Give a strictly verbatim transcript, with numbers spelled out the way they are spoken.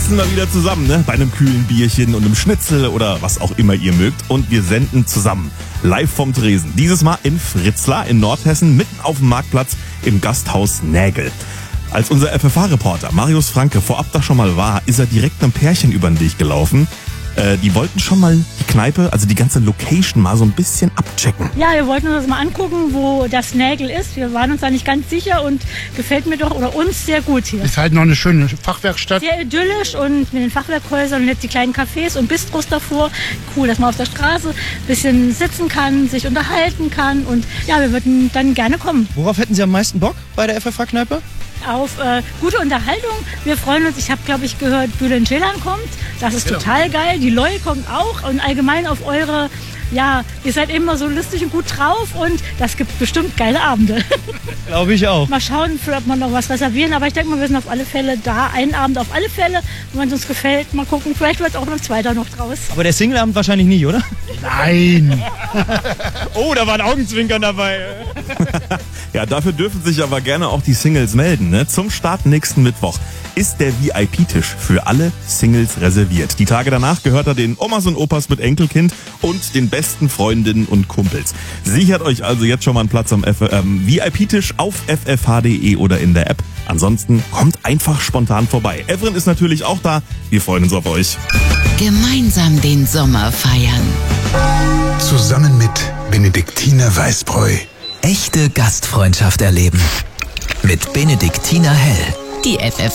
sitzen wir wieder zusammen, ne? Bei einem kühlen Bierchen und einem Schnitzel oder was auch immer ihr mögt. Und wir senden zusammen. Live vom Tresen. Dieses Mal in Fritzlar in Nordhessen, mitten auf dem Marktplatz im Gasthaus Nägel. Als unser F F H-Reporter Marius Franke vorab da schon mal war, ist er direkt einem Pärchen über den Weg gelaufen. Äh, die wollten schon mal die Kneipe, also die ganze Location mal so ein bisschen abchecken. Ja, wir wollten uns das mal angucken, wo das Nägel ist. Wir waren uns da nicht ganz sicher und gefällt mir doch oder uns sehr gut hier. Ist halt noch eine schöne Fachwerkstatt. Sehr idyllisch und mit den Fachwerkhäusern und jetzt die kleinen Cafés und Bistros davor. Cool, dass man auf der Straße ein bisschen sitzen kann, sich unterhalten kann und ja, wir würden dann gerne kommen. Worauf hätten Sie am meisten Bock bei der F F H-Kneipe? Auf äh, gute Unterhaltung. Wir freuen uns, ich habe glaube ich gehört, Bülent Ceylan kommt. Das ist Genau. total geil. Die Loi kommt auch und allgemein auf eure, ja, ihr seid immer so lustig und gut drauf und das gibt bestimmt geile Abende. Glaube ich auch. Mal schauen, ob man noch was reservieren, aber ich denke mal, wir sind auf alle Fälle da. Einen Abend auf alle Fälle. Und wenn es uns gefällt, mal gucken, vielleicht wird auch noch ein zweiter noch draus. Aber der Singleabend wahrscheinlich nicht, oder? Nein. Oh, da war ein Augenzwinkern dabei. Ja, dafür dürfen sich aber gerne auch die Singles melden. Ne? Zum Start nächsten Mittwoch ist der V I P-Tisch für alle Singles reserviert. Die Tage danach gehört er den Omas und Opas mit Enkelkind und den besten Freundinnen und Kumpels. Sichert euch also jetzt schon mal einen Platz am F- ähm, V I P-Tisch auf f f h punkt d e oder in der App. Ansonsten kommt einfach spontan vorbei. Evren ist natürlich auch da. Wir freuen uns auf euch. Gemeinsam den Sommer feiern. Zusammen mit Benediktiner Weißbräu. Echte Gastfreundschaft erleben. Mit Benediktiner Hell. Die F F